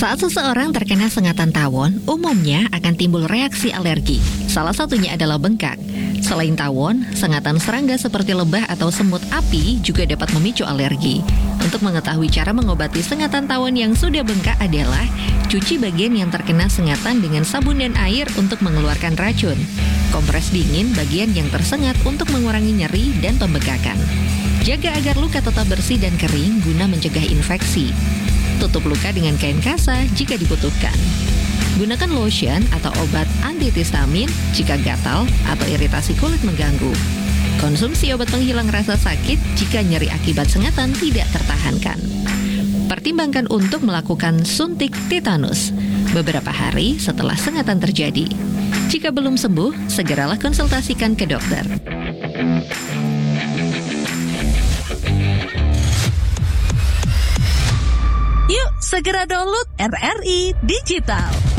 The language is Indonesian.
Saat seseorang terkena sengatan tawon, umumnya akan timbul reaksi alergi. Salah satunya adalah bengkak. Selain tawon, sengatan serangga seperti lebah atau semut api juga dapat memicu alergi. Untuk mengetahui cara mengobati sengatan tawon yang sudah bengkak adalah cuci bagian yang terkena sengatan dengan sabun dan air untuk mengeluarkan racun. Kompres dingin bagian yang tersengat untuk mengurangi nyeri dan pembengkakan. Jaga agar luka tetap bersih dan kering guna mencegah infeksi. Tutup luka dengan kain kasa jika dibutuhkan. Gunakan lotion atau obat antihistamin jika gatal atau iritasi kulit mengganggu. Konsumsi obat penghilang rasa sakit jika nyeri akibat sengatan tidak tertahankan. Pertimbangkan untuk melakukan suntik tetanus beberapa hari setelah sengatan terjadi. Jika belum sembuh, segeralah konsultasikan ke dokter. Yuk, segera download RRI Digital.